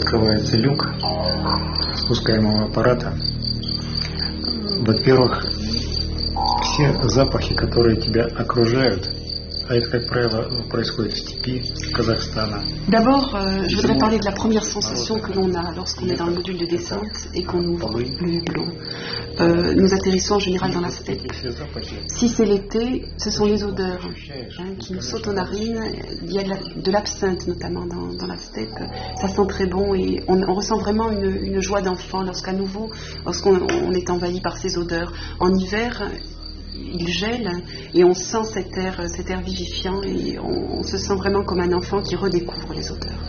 открывается люк спускаемого аппарата, во-первых, все запахи, которые тебя окружают, а это, как правило, происходит в степи Казахстана. D'abord, je voudrais parler de la première sensation que l'on a lorsqu'on est dans le module de descente et qu'on ouvre le hublot. Nous atterrissons en général dans la steppe. Si c'est l'été, ce sont les odeurs qui nous sautent aux narines. Il y a de l'absinthe notamment dans la steppe. Ça sent très bon et on ressent vraiment une joie d'enfant lorsqu'à nouveau, lorsqu'on est envahi par ces odeurs. En hiver, il gèle et on sent cet air vivifiant et on se sent vraiment comme un enfant qui redécouvre les odeurs.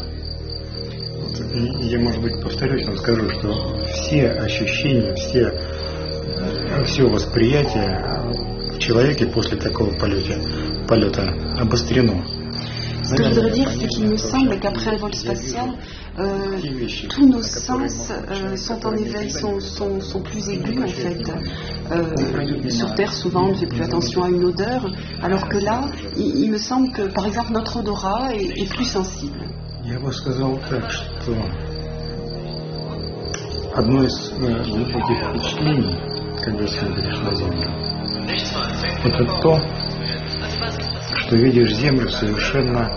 Я, может быть, повторюсь, но скажу, что все ощущения, все восприятие в человеке после такого полета обострено. Ce que je voudrais dire, c'est qu'il me semble qu'après un vol spatial, tous nos sens sont en éveil, sont plus aigus en fait. Sur Terre, souvent, on ne fait plus attention à une odeur, alors que là, il me semble que, par exemple, notre odorat est plus sensible. Я бы сказал так, что одно из глубоких впечатлений, когда смотришь на Землю, это то, что видишь Землю совершенно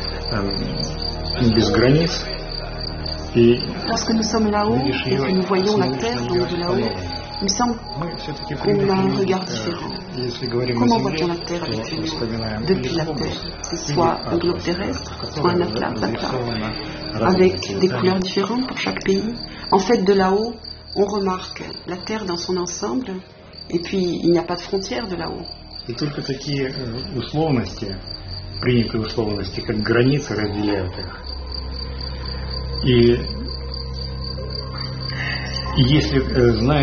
без границ. Et lorsque nous sommes là-haut et que nous voyons la Terre donc de là-haut, il me semble qu'on a un regard différent. Comment voit-on la Terre habituellement depuis la Terre? C'est soit un globe terrestre, soit un atlas, avec des couleurs différentes pour chaque pays. En fait, de là-haut, on remarque la Terre dans son ensemble, et puis il n'y a pas de frontières de là-haut. И только такие условности, принятые условности, как границы, разделяют их. И если, зная